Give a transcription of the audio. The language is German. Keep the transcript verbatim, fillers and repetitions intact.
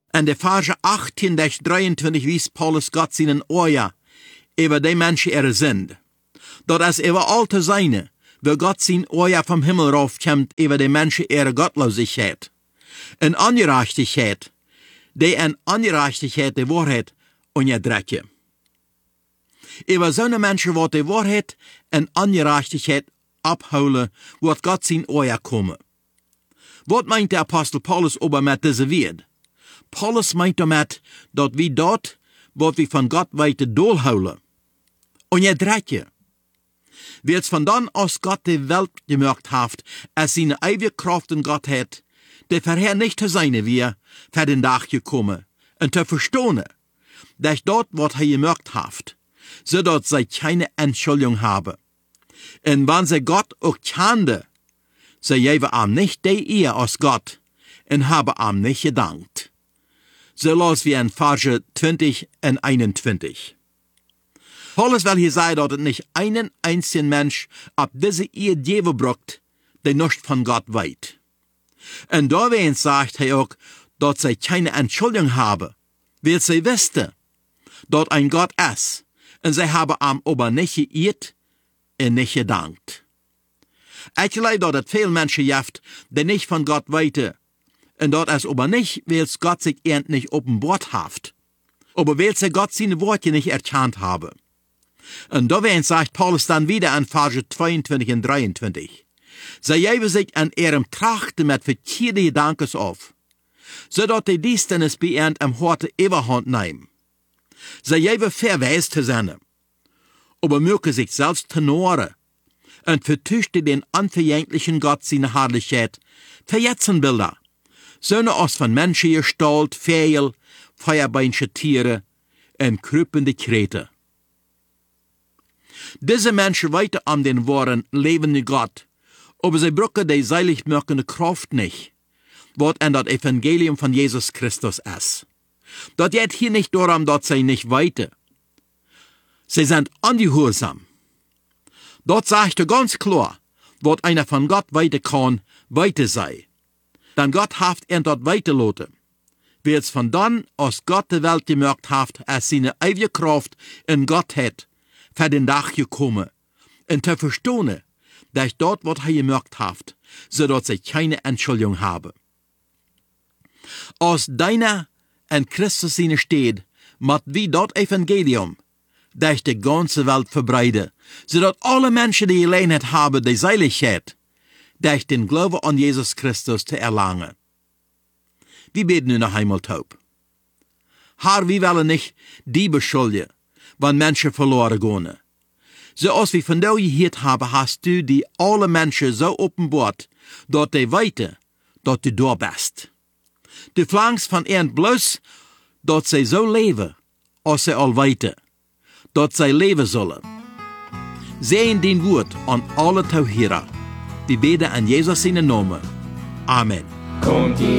En de Verse achttien bis drieëntwintig wies Paulus Gott seinen Oja über die Menschen ihre sind. Dort als über alte Seine, wo Gott sein Oja vom Himmel raufkommt über die Menschen ihre Gottlosigkeit. En Ungerechtigkeit, die en Ungerechtigkeit die Wahrheit unterdrücke. Über so eine Menschen wird die Wahrheit en Ungerechtigkeit abholen, wird Gott sein Oja kommen. Was meint der Apostel Paulus aber mit dieser Wort? Paulus meint damit, dass wir dort, wat wir von Gott weiter doorhouden. Und je dretje. Wie es von dann aus Gott die Welt gemacht hat, als seine ewige Kraft in Gott hat, der vorher nicht zu sein wir, für den Tag gekommen, und zu verstehen, dass dort, was er gemacht hat, so dass sie keine Entschuldigung haben. Und wenn sie Gott auch kannte, sie geben ihm nicht die Ehre aus Gott und haben ihm nicht gedankt. So los wie in Verse zwanzig und einundzwanzig. Paulus will hier sagen, dass es nicht einen einzigen Mensch ab diese Ehe geben braucht, der nicht von Gott weiß. Und darin sagt er auch, dass sie keine Entschuldigung haben, weil sie wussten, dass ein Gott ist, und sie haben ihm aber nicht geirrt und nicht gedankt. Ich glaube, dass es viele Menschen gibt, die nicht von Gott weiten, und dort es aber nicht, weil Gott sich erst nicht offenbart hat, aber weil sie Gott seine Worte nicht erkannt haben. Und darin sagt Paulus dann wieder an Verse zweiundzwanzig und dreiundzwanzig. Sie geben sich an ihrem Trachten mit verkehrten Gedanken auf, so dass die Dienstnis bei ihnen am Horte Überhand nehmen. Sie geben Verweis zu sein, aber mögen sich selbst tenoren und vertüchten den unverjänglichen Gott seine Herrlichkeit, verjetzen Bilder, Söhne aus von Menschen Gestalt, Fehl, Feuerbeinsche Tiere und krüppende Krete. Diese Menschen weiten an den wahren, lebenden Gott, aber sie brauchen die seilig machende Kraft nicht, was an das Evangelium von Jesus Christus ist. Das geht hier nicht darum, dass sie nicht weiten. Sie sind ungehorsam. Dort sagt er ganz klar, was einer von Gott weiten kann, weiter sei. Denn Gott haft er dort weiterloten. Wie es von dann aus Gott die Welt gemacht hat, als seine ewige Kraft in Gott hat, für den Tag gekommen, und zu verstehen, dass dort, was er gemacht hat, so dass sie keine Entschuldigung haben. Aus deiner und Christus seine steht, mat wie dort Evangelium, durch die ganze Welt verbreiten, so dass alle Menschen, die Gelegenheit haben, die Seiligkeit, durch den Glauben an Jesus Christus zu erlangen. Wir beten nun noch einmal taub. Herr, wir wollen nicht die beschuldigen, wenn Menschen verloren gehen. So als wir von dir gehört haben, hast du die alle Menschen so offenbart, dass die weiten, dass du da bist. Du verlangst von ihnen bloß, dass sie so leben, als sie all weiten, dass sie leben sollen. Sehen den Wort an alle Tauhierer. Wir beten an Jesus seinen Namen. Amen. Kommt